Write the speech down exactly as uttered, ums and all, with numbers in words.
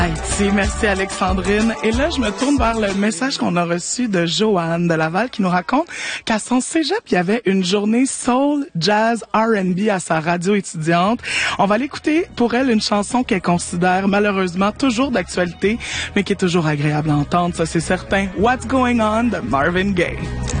Haïti. Merci Alexandrine. Et là, je me tourne vers le message qu'on a reçu de Joanne de Laval qui nous raconte qu'à son cégep, il y avait une journée soul, jazz, R and B à sa radio étudiante. On va l'écouter pour elle une chanson qu'elle considère malheureusement toujours d'actualité, mais qui est toujours agréable à entendre, ça c'est certain. What's Going On de Marvin Gaye.